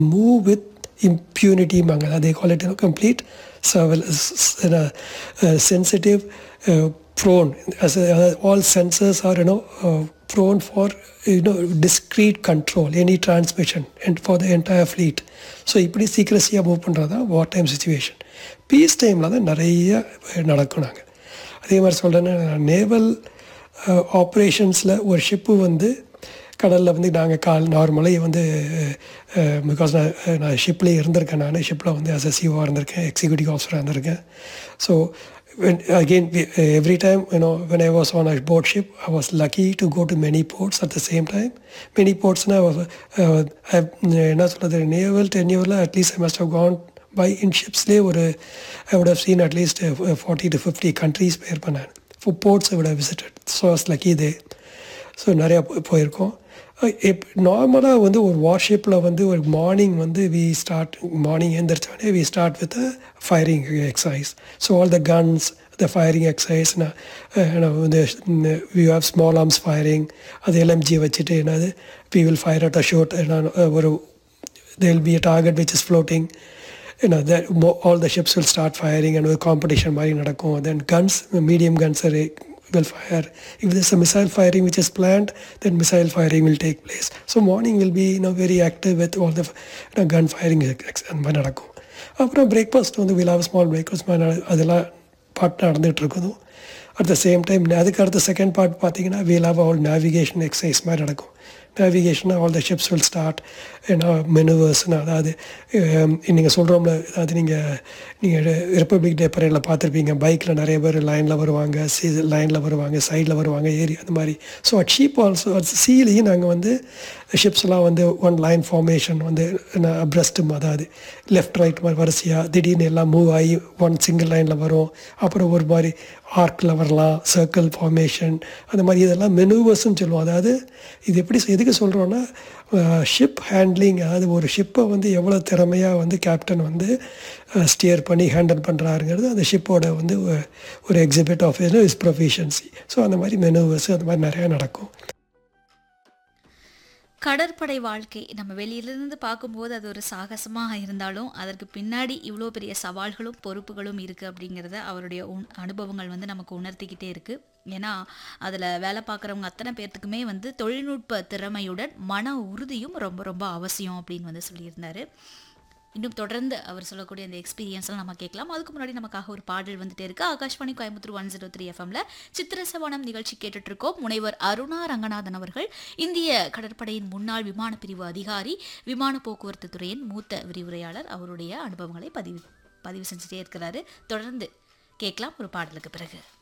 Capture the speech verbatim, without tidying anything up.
move with impunity manga. They call it, you know, complete surveillance, you know, uh, sensitive, uh, prone. As uh, all sensors are, you know, uh, prone for, you know, discrete control, any transmission, and for the entire fleet. So இப்படி சீக்கிரஸியாக move பண்ணுறது தான் வார் time situation. Piece டைமில் தான் நிறைய நடக்கும். நாங்கள் அதே மாதிரி சொல்கிறேன்னா, நேவல் ஆப்ரேஷன்ஸில் ஒரு ஷிப்பு வந்து கடலில் வந்து நாங்கள் கால் நார்மலாக வந்து பிகாஸ் நான் நான் ஷிப்லேயே இருந்திருக்கேன். நான் ஷிப்பில் வந்து அசசிவாக இருந்திருக்கேன், எக்ஸிக்யூட்டிவ் ஆஃபீஸராக இருந்திருக்கேன். So when again we, uh, every time, you know, when I was on a boat ship, I was lucky to go to many ports at the same time. Many ports now, uh, I've not the naval tenure, at least I must have gone by in ships lay, or uh, I would have seen at least uh, forty to fifty countries per panan for ports I would have visited. So I was lucky there. So நிறையா போயிருக்கோம். இப் நார்மலாக வந்து ஒரு வார்ஷிப்பில் வந்து ஒரு morning வந்து we start morning எழுந்திரிச்சோடனே we start with firing exercise. So all the guns, the firing exercise, வந்து we have small arms firing, அது எல்எம்ஜி வச்சுட்டு என்னது we will fire at a ஷோட், ஒரு there will be a target which is floating, you know, that all the ships will start firing and ஒரு competition மாதிரி நடக்கும். Then guns, medium guns are will fire. If there's a missile firing which is planned, then missile firing will take place. So morning will be, you know, very active with all the, you know, gun firing and நடக்கும். அப்புறம் breakfast வந்து we'll have a small breakfast, அதெல்லாம் part நடந்துகிட்டு இருக்கணும். At the same time அதுக்கு அடுத்த second part பார்த்தீங்கன்னா we'll have all navigation exercise மாதிரி நடக்கும். Navigation, all the ships will start, ஏன்னா மெனுவர்ஸ்னு, அதாவது நீங்கள் சொல்கிறோம்ல, அதாவது நீங்கள் நீங்கள் ரிப்பப்ளிக் டே பரேடில் பார்த்துருப்பீங்க, பைக்கில் நிறைய பேர் லைனில் வருவாங்க, சி லைனில் வருவாங்க, சைடில் வருவாங்க, ஏரி அந்த மாதிரி. So at sheep also at சீலையும் நாங்கள் வந்து ஷிப்ஸ்லாம் வந்து ஒன் லைன் ஃபார்மேஷன் வந்து அப்ரஸ்ட்டும், அதாவது லெஃப்ட் ரைட் மாதிரி வரிசையாக திடீர்னு எல்லாம் மூவ் ஆகி ஒன் சிங்கிள் லைனில் வரும். அப்புறம் ஒரு மாதிரி ஆர்க்கில் வரலாம், சர்க்கிள் ஃபார்மேஷன், அந்த மாதிரி இதெல்லாம் மெனுவர்ஸ்ன்னு சொல்லுவோம். அதாவது இது எப்படி எதுக்கு சொல்கிறோன்னா, ஷிப் ஹேண்ட்லிங், அதாவது ஒரு ஷிப்பை வந்து எவ்வளோ திறமையாக வந்து கேப்டன் வந்து ஸ்டியர் பண்ணி ஹேண்டில் பண்ணுறாருங்கிறது அந்த ஷிப்போட வந்து ஒரு exhibit of is proficiency. So அந்த மாதிரி மெனுவர்ஸ் அந்த மாதிரி நிறையா நடக்கும். கடற்படை வாழ்க்கை நம்ம வெளியிலிருந்து பார்க்கும்போது அது ஒரு சாகசமாக இருந்தாலும் அதற்கு பின்னாடி இவ்வளோ பெரிய சவால்களும் பொறுப்புகளும் இருக்குது அப்படிங்கிறத அவருடைய உண் அனுபவங்கள் வந்து நமக்கு உணர்த்திக்கிட்டே இருக்குது. ஏன்னா அதில் வேலை பார்க்குறவங்க அத்தனை பேர்த்துக்குமே வந்து தொழில்நுட்ப திறமையுடன் மன உறுதியும் ரொம்ப ரொம்ப அவசியம் அப்படின்னு வந்து சொல்லியிருந்தார். இன்னும் தொடர்ந்து அவர் சொல்லக்கூடிய அந்த எக்ஸ்பீரியன்ஸ்லாம் நம்ம கேட்கலாம். அதுக்கு முன்னாடி நமக்காக ஒரு பாடல் வந்துட்டே இருக்கு. Akashvani Coimbatore one zero three எஃப்எம்ல சித்திரசவனம் நிகழ்ச்சி கேட்டுட்டு இருக்கோம். முனைவர் அருணா ரங்கநாதன் அவர்கள் இந்திய கடற்படையின் முன்னாள் விமான பிரிவு அதிகாரி, விமான போக்குவரத்து துறையின் மூத்த விரிவுரையாளர், அவருடைய அனுபவங்களை பதிவு பதிவு செஞ்சுட்டே இருக்கிறாரு. தொடர்ந்து கேட்கலாம் ஒரு பாடலுக்கு பிறகு.